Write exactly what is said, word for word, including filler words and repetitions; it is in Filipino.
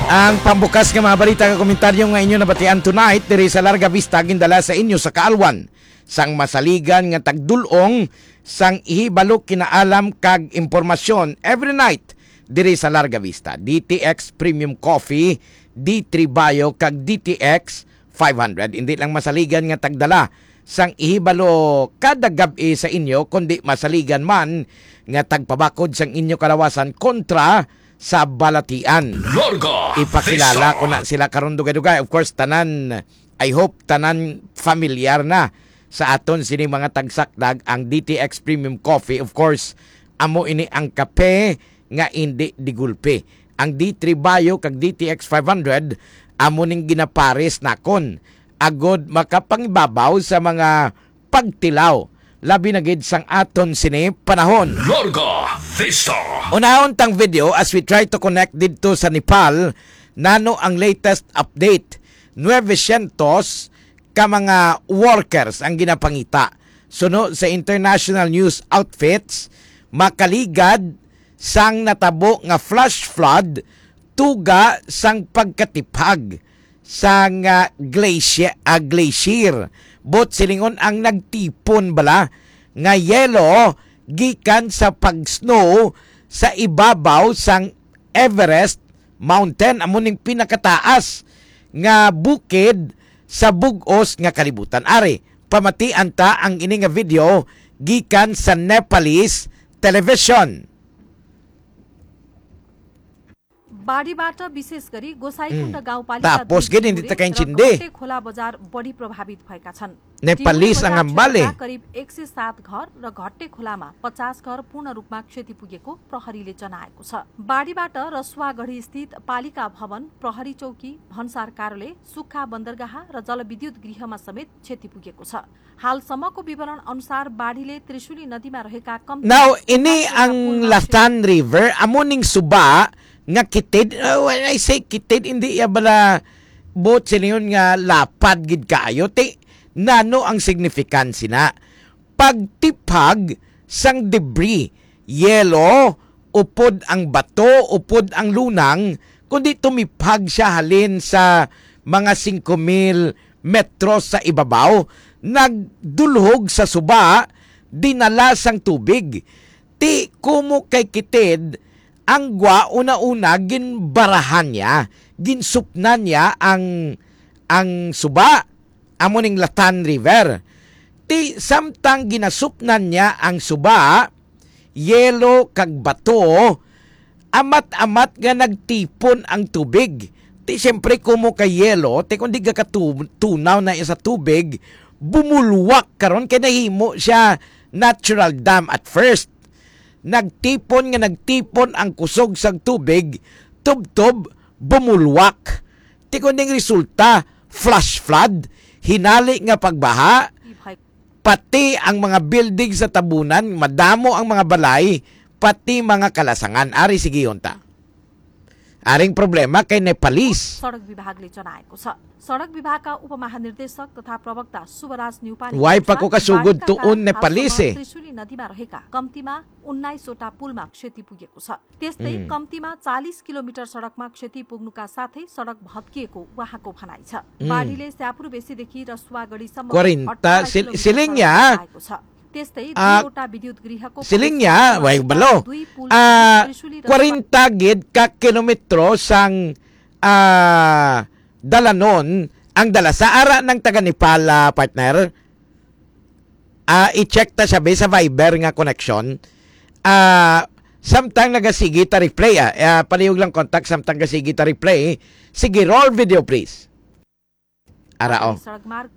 Ang pambukas nga mga balita nga komentaryo nga inyo nabatian tonight diri sa Larga Vista gindala sa inyo sa Kaalwan sang masaligan nga tagdulong sang ihibalo kinaalam kag impormasyon every night diri sa Larga Vista. D T X Premium Coffee, D three Bio kag D T X five hundred. Hindi lang masaligan nga tagdala sang ihibalo kada gabi sa inyo kundi masaligan man nga tagpabakod sang inyo kalawasan kontra sa balatian. Larga Ipakilala ko na sila karon dugay-dugay. Of course, tanan, I hope tanan familiar na sa aton sini mga tagsakdag ang D T X Premium Coffee. Of course, amo ini ang kape nga hindi digulpe. Ang D three Bio kag D T X five hundred amo ning ginapares nakon agod makapangibabaw sa mga pagtilaw labi na gid sang aton sini panahon. Larga Vista. Unahon tang video as we try to connect dito sa Nepal nano ang latest update. nine hundred ka mga workers ang ginapangita. Suno sa international news outfits makaligad sang natabo nga flash flood tuga sang pagkatipag sang uh, glacier, uh, glacier. Bot silingon ang nagtipon bala nga yelo gikan sa pag-snow sa ibabaw sang Everest Mountain, amuning pinakataas nga bukid sa bugos nga kalibutan. Ari, pamatian ta ang ini nga video gikan sa Nepalese television. बाढीबाट विशेष गरी गोसाईकुण्ड गाउँपालिका Tapos gini hindi ta kaintindi. खोला बजार बढी प्रभावित भएका छन्। Nepalese ang ambale. करिब एक सय सात घर र घट्टे खोलामा पचास घर पूर्ण रूपमा क्षति पुगेको प्रहरीले जनाएको छ। बाढीबाट रसुवागढी स्थित पालिका भवन, प्रहरी चौकी, भन्सार कार्यालय, सुक्खा बन्दरगाह र जलविद्युत गृहमा समेत क्षति पुगेको छ। हालसम्मको विवरण अनुसार बाढीले त्रिशुली नदीमा रहेका कम Now, ini ang Latan River, amuning suba nga kitid. Uh, when I say kitid, hindi ya bala boat sila yun nga lapad gid kaayo. Te, nano ang significance na? Pagtipag sang debris, yelo, upod ang bato, upod ang lunang, kundi tumipag siya halin sa mga five mil metros sa ibabaw, nagdulhog sa suba, dinala sang tubig. Ti, kumo kay kitid, ang gwa una-una ginbarahan niya, ginsupnan niya ang ang suba, amuning Latan River. Ti samtang ginasupnan niya ang suba, yelo kag bato, amat-amat nga nagtipon ang tubig. Ti siyempre kumo kay yelo, ti kundi ka katunaw na sa tubig, bumulwak karon kay nahimo siya natural dam at first. Nagtipon nga nagtipon ang kusog sang tubig, tub-tub, bumulwak. Ti kuning resulta, flash flood, hinali nga pagbaha, pati ang mga building sa tabunan, madamo ang mga balay, pati mga kalasangan. Ari sige yunta. Aring problema kay Nepalese. सडक विभागले जनाएको छ। सडक विभागका उपमहानिर्देशक तथा प्रवक्ता सुबराज Neupane Why pa ko kasugod tuon Nepalese? Trishuli नदीमा रहेका कम्तीमा उन्नाइस वटा पुलमा क्षति पुगेको छ। त्यस्तै कम्तीमा चालीस किलोमिटर सडकमा क्षति पुग्नुका साथै सडक भत्किएको उहाँको भनाइ छ। बाढीले स्यापुरबेसीदेखि रसुवागढीसम्म Kurinta, sil- siling niya. त्यस्तै Ah, दुईवटा विद्युत गृहको Siling niya, way balo. Ah, forty gid ka kilometro sang ah dalanon ang dala sa ara ng taga Nepal uh, partner. Ah, i-check ta siya sa Viber nga connection. Ah, samtang nagasigi ta replay ah. Uh, palihog lang contact samtang nagasigi ta replay. Sige, roll video please. Ara oh.